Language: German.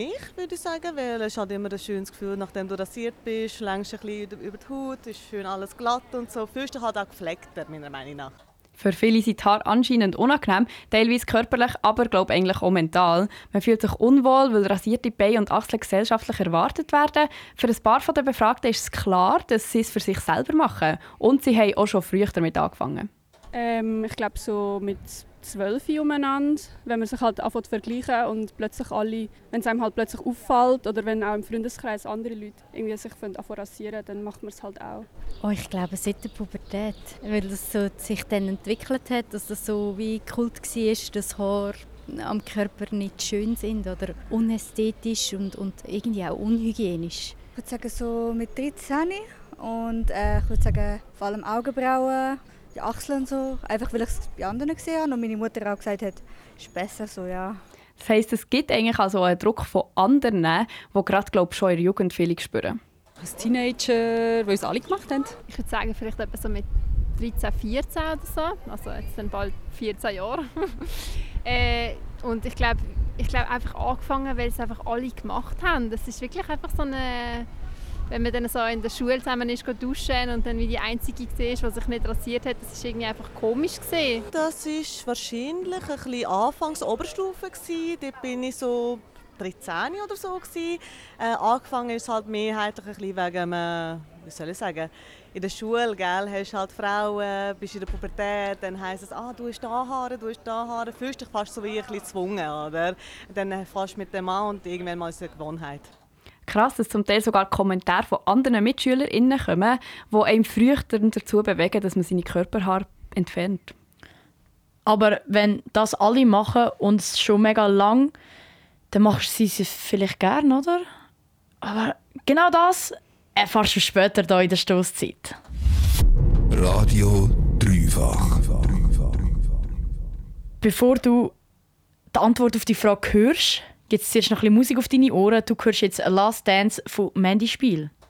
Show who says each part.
Speaker 1: Ich würde sagen, weil es hat immer ein schönes Gefühl, nachdem du rasiert bist, längst ein bisschen über die Haut, ist schön alles glatt und so. Fühlst du halt auch gepflegter, meiner Meinung nach.
Speaker 2: Für viele sind die Haare anscheinend unangenehm, teilweise körperlich, aber glaube eigentlich auch mental. Man fühlt sich unwohl, weil rasierte Beine und Achseln gesellschaftlich erwartet werden. Für ein paar der Befragten ist es klar, dass sie es für sich selber machen. Und sie haben auch schon früher damit angefangen.
Speaker 3: Ich glaube so mit 12 umeinander, wenn man sich halt anfängt zu vergleichen und plötzlich alle, wenn es einem halt plötzlich auffällt oder wenn auch im Freundeskreis andere Leute irgendwie sich anfangen zu rasieren, dann macht man es halt auch.
Speaker 4: Oh, ich glaube seit der Pubertät, weil das so sich dann entwickelt hat, dass das so wie Kult war, dass Haare am Körper nicht schön sind oder unästhetisch und irgendwie auch unhygienisch.
Speaker 5: Ich würde sagen so mit 13 und ich würde sagen vor allem Augenbrauen, die Achseln so, einfach weil ich es bei anderen gesehen habe und meine Mutter auch gesagt hat, es ist besser so, ja.
Speaker 2: Das heisst, es gibt eigentlich also einen Druck von anderen, die gerade glaub, schon in der Jugend viel spüren.
Speaker 3: Als Teenager, die uns alle gemacht haben.
Speaker 6: Ich würde sagen, vielleicht etwa so mit 13, 14 oder so. Also jetzt dann bald 14 Jahre. Und ich glaube einfach angefangen, weil es einfach alle gemacht haben. Das ist wirklich einfach so eine... Wenn man dann so in der Schule zusammen ist, duschen und dann wie die Einzige war, die sich nicht rasiert hat, das war irgendwie einfach komisch gesehen.
Speaker 1: Das war wahrscheinlich ein bisschen Anfangs Oberstufe gewesen. Dort bin ich so 13 oder so gewesen. Angefangen ist es halt mehrheitlich ein bisschen wegen, wie soll ich sagen, in der Schule, gell, hast halt Frauen, bist in der Pubertät, dann heisst es, du hast da Haare, du hast da Haare, fühlst dich fast so wie ein bisschen gezwungen, oder? Dann fast mit dem Mann und irgendwann mal ist es eine Gewohnheit.
Speaker 2: Krass, dass zum Teil sogar Kommentare von anderen MitschülerInnen kommen, die einem früher dazu bewegen, dass man seine Körperhaare entfernt.
Speaker 7: Aber wenn das alle machen und es schon mega lang, dann machst du sie vielleicht gern, oder? Aber genau das erfährst du später hier in der Stosszeit.
Speaker 8: Radio Dreifach.
Speaker 7: Bevor du die Antwort auf die Frage hörst, gibt es zuerst noch ein bisschen Musik auf deine Ohren. Du hörst jetzt «A Last Dance» von Mandy Spiel.